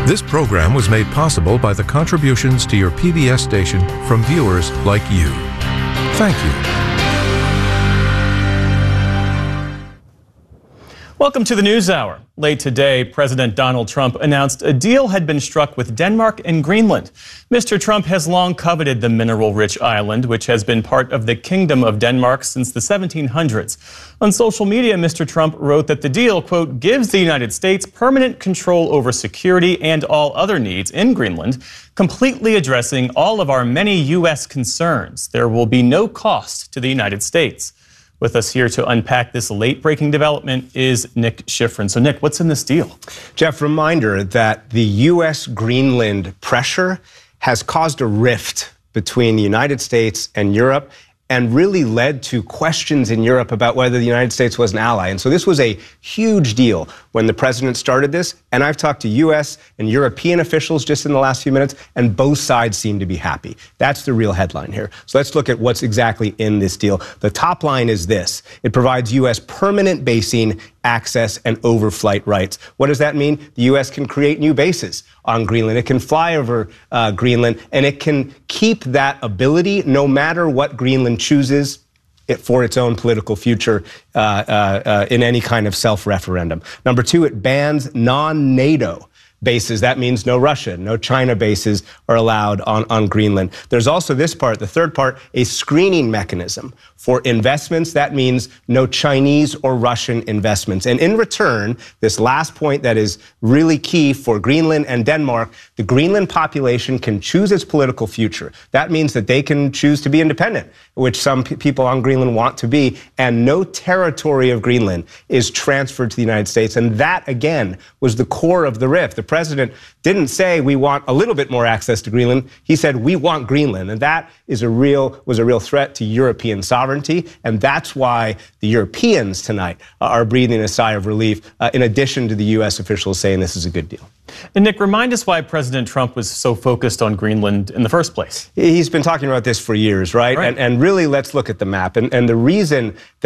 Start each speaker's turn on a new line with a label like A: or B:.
A: This program was made possible by the contributions to your PBS station from viewers like you. Thank you.
B: Welcome to the NewsHour. Late today, President Donald Trump announced a deal had been struck with Denmark and Greenland. Mr. Trump has long coveted the mineral-rich island, which has been part of the Kingdom of Denmark since the 1700s. On social media, Mr. Trump wrote that the deal, quote, gives the United States permanent control over security and all other needs in Greenland, completely addressing all of our many U.S. concerns. There will be no cost to the United States. With us here to unpack this late-breaking development is Nick Schifrin. So, Nick, what's in this deal?
C: Jeff, reminder that the U.S.-Greenland pressure has caused a rift between the United States and Europe and really led to questions in Europe about whether the United States was an ally. And so this was a huge deal when the president started this. And I've talked to U.S. and European officials just in the last few minutes, and both sides seem to be happy. That's the real headline here. So let's look at what's exactly in this deal. The top line is this. It provides U.S. permanent basing, access, and overflight rights. What does that mean? The U.S. can create new bases on Greenland. It can fly over Greenland, and it can keep that ability no matter what Greenland chooses for its own political future in any kind of self-referendum. Number two, it bans non-NATO bases. That means no Russia, no China bases are allowed on Greenland. There's also this part, the third part, a screening mechanism for investments. That means no Chinese or Russian investments. And in return, this last point that is really key for Greenland and Denmark, the Greenland population can choose its political future. That means that they can choose to be independent, which some people on Greenland want to be, and no territory of Greenland is transferred to the United States. And that, again, was the core of the rift. The president didn't say we want a little bit more access to Greenland. He said we want Greenland, and that was a real threat to European sovereignty, and that's why the Europeans tonight are breathing a sigh of relief, in addition to the U.S. officials saying this is a good deal.
B: And Nick, remind us why President Trump was so focused on Greenland in the first place.
C: He's been talking about this for years, right? And really, let's look at the map. And the reason that